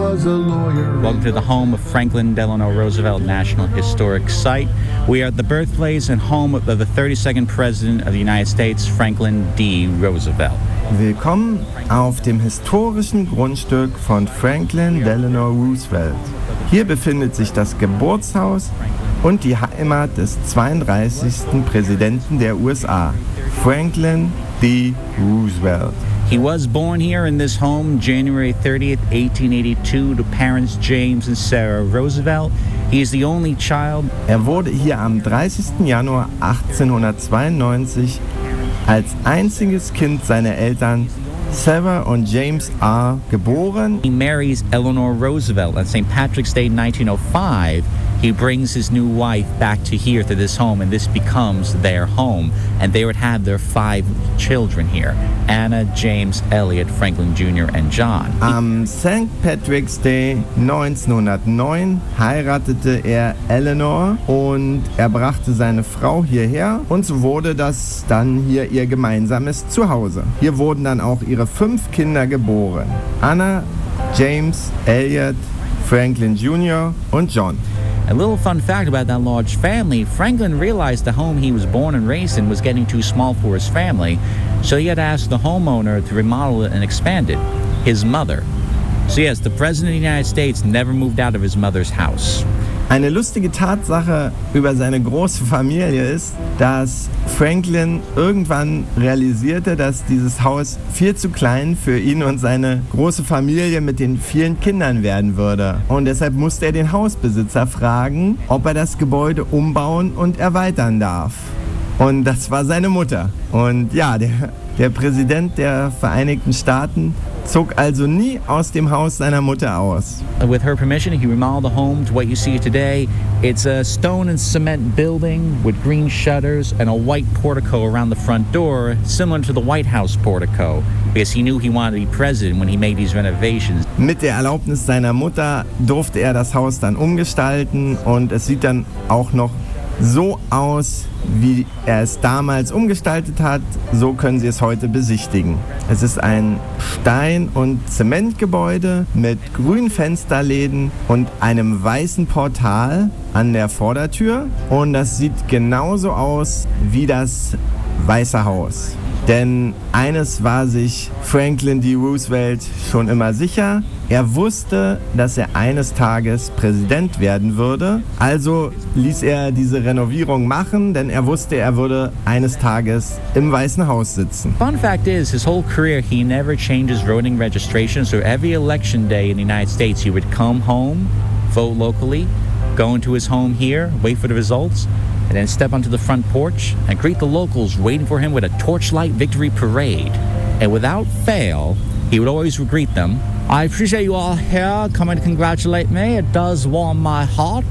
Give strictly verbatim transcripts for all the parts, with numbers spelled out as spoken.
was a lawyer. Welcome to the home of Franklin Delano Roosevelt National Historic Site. We are at the birthplace and home of the thirty-second President of the United States, Franklin D. Roosevelt. Willkommen auf dem historischen Grundstück von Franklin Delano Roosevelt. Hier befindet sich das Geburtshaus und die Heimat des zweiunddreißigsten Präsidenten der U S A, Franklin D. Roosevelt. He was born here in this home January thirtieth, eighteen eighty-two, to parents James and Sarah Roosevelt. He is the only child. Er wurde hier am dreißigsten Januar achtzehnhundertzweiundneunzig als einziges Kind seiner Eltern Sarah und James R. geboren. He marries Eleanor Roosevelt on Saint Patrick's Day nineteen oh five. He brings his new wife back to here, to this home, and this becomes their home. And they would have their five children here: Anna, James, Elliot, Franklin Junior and John. Am Saint Patrick's Day neunzehnhundertneun heiratete er Eleanor und er brachte seine Frau hierher und so wurde das dann hier ihr gemeinsames Zuhause. Hier wurden dann auch ihre fünf Kinder geboren: Anna, James, Elliot, Franklin Junior und John. A little fun fact about that large family: Franklin realized the home he was born and raised in was getting too small for his family, so he had to ask the homeowner to remodel it and expand it, his mother. So yes, the President of the United States never moved out of his mother's house. Eine lustige Tatsache über seine große Familie ist, dass Franklin irgendwann realisierte, dass dieses Haus viel zu klein für ihn und seine große Familie mit den vielen Kindern werden würde. Und deshalb musste er den Hausbesitzer fragen, ob er das Gebäude umbauen und erweitern darf. Und das war seine Mutter. Und ja, der, der Präsident der Vereinigten Staaten zog also nie aus dem Haus seiner Mutter aus. With her permission, he remodeled the home to what you see today. It's a stone and cement building with green shutters and a white portico around the front door, similar to the White House portico, because he knew he wanted to be president when he made these renovations. Mit der Erlaubnis seiner Mutter durfte er das Haus dann umgestalten und es sieht dann auch noch so aus, wie er es damals umgestaltet hat. So können Sie es heute besichtigen. Es ist ein Stein- und Zementgebäude mit grünen Fensterläden und einem weißen Portal an der Vordertür. Und das sieht genauso aus wie das Weiße Haus. Denn eines war sich Franklin D. Roosevelt schon immer sicher: Er wusste, dass er eines Tages Präsident werden würde. Also ließ er diese Renovierung machen, denn er wusste, er würde eines Tages im Weißen Haus sitzen. Fun fact is, his whole career, he never changed his voting registration. So every election day in the United States, he would come home, vote locally, go into his home here, wait for the results, and then step onto the front porch and greet the locals waiting for him with a torchlight victory parade. And without fail, he would always greet them: "I appreciate you all here coming to congratulate me. It does warm my heart.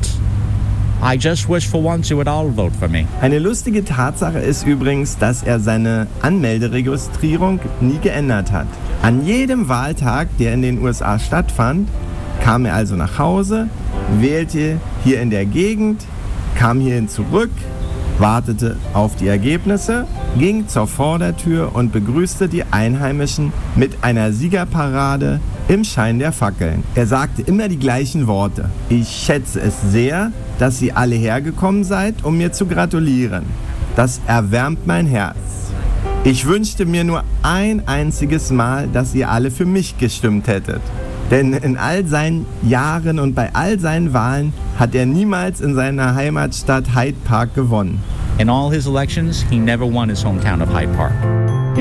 I just wish for once you would all vote for me." Eine lustige Tatsache ist übrigens, dass er seine Anmelderegistrierung nie geändert hat. An jedem Wahltag, der in den U S A stattfand, kam er also nach Hause, wählte hier in der Gegend, kam hierhin zurück, wartete auf die Ergebnisse, ging zur Vordertür und begrüßte die Einheimischen mit einer Siegerparade im Schein der Fackeln. Er sagte immer die gleichen Worte: "Ich schätze es sehr, dass ihr alle hergekommen seid, um mir zu gratulieren. Das erwärmt mein Herz. Ich wünschte mir nur ein einziges Mal, dass ihr alle für mich gestimmt hättet." Denn in all seinen Jahren und bei all seinen Wahlen hat er niemals in seiner Heimatstadt Hyde Park gewonnen. In all his elections, he never won his hometown of Hyde Park.